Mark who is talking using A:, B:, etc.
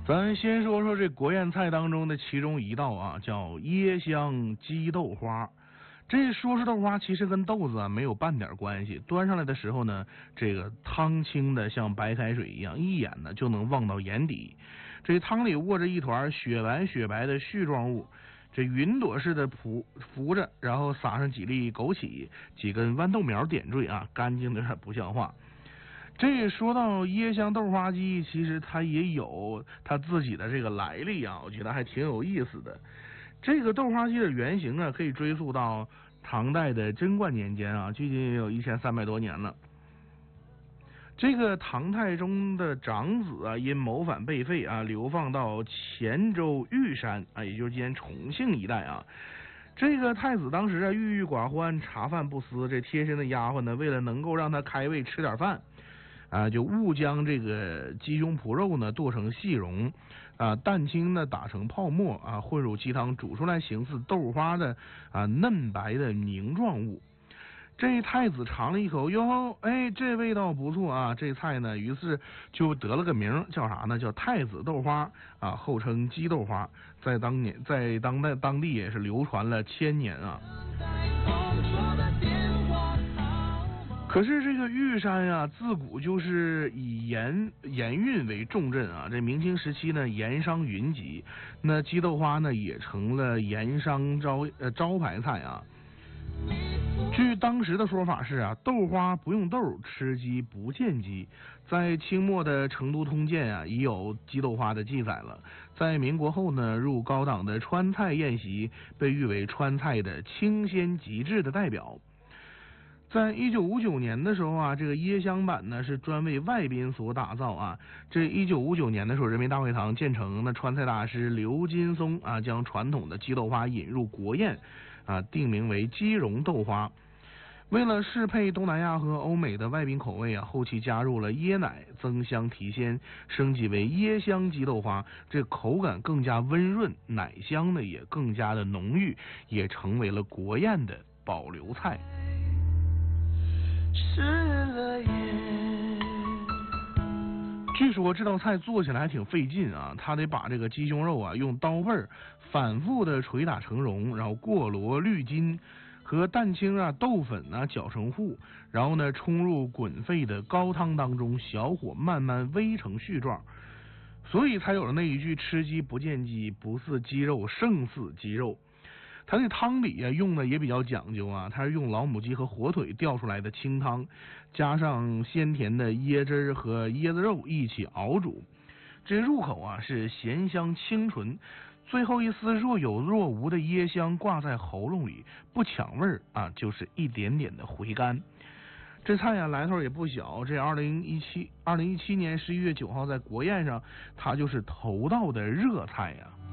A: 咱先说说这国宴菜当中的其中一道啊，叫椰香鸡豆花。这说是豆花，其实跟豆子没有半点关系。端上来的时候呢，这个汤清的像白开水一样，一眼呢就能望到眼底。这汤里卧着一团雪白的絮状物，这云朵似的浮着，然后撒上几粒枸杞，几根豌豆苗点缀啊，干净的有点不像话。这说到椰香豆花鸡，其实它也有它自己的这个来历啊，我觉得还挺有意思的。这个豆花鸡的原型啊，可以追溯到唐代的贞观年间啊，距今也有1300多年了。这个唐太宗的长子啊，因谋反被废啊，流放到黔州玉山啊，也就是今天重庆一带啊。这个太子当时啊郁郁寡欢，茶饭不思，这贴身的丫鬟呢，为了能够让他开胃吃点饭。就误将这个鸡胸脯肉呢剁成细蓉，蛋清呢打成泡沫啊，混入鸡汤煮出来，形似豆花的嫩白的凝状物。这太子尝了一口，哟，哎，这味道不错啊！这菜呢，于是就得了个名，叫啥呢？叫太子豆花啊，后称鸡豆花，在当地也是流传了1000年啊。可是这个玉山呀，自古就是以盐运为重镇啊。这明清时期呢，盐商云集，那鸡豆花呢也成了盐商招牌菜啊。据当时的说法是啊，豆花不用豆，吃鸡不见鸡。在清末的《成都通鉴》啊，已有鸡豆花的记载了。在民国后呢，入高档的川菜宴席，被誉为川菜的清鲜极致的代表。在1959年的时候啊，这个椰香版呢是专为外宾所打造啊。这1959年的时候，人民大会堂建成的川菜大师刘金松啊，将传统的鸡豆花引入国宴啊，定名为鸡蓉豆花。为了适配东南亚和欧美的外宾口味啊，后期加入了椰奶，增香提鲜，升级为椰香鸡豆花，这口感更加温润，奶香呢也更加的浓郁，也成为了国宴的保留菜。失了业。据说这道菜做起来还挺费劲啊，他得把这个鸡胸肉啊用刀背反复的捶打成蓉，然后过箩滤筋，和蛋清啊豆粉啊搅成糊，然后呢冲入滚沸的高汤当中，小火慢慢煨成絮状，所以才有了那一句吃鸡不见鸡，不似鸡肉胜似鸡肉。它这汤底啊用的也比较讲究啊，它是用老母鸡和火腿调出来的清汤，加上鲜甜的椰汁和椰子肉一起熬煮。这入口啊是咸香清纯，最后一丝若有若无的椰香挂在喉咙里，不抢味啊，就是一点点的回甘。这菜呀来头也不小，这2017年11月9号在国宴上，它就是头道的热菜呀。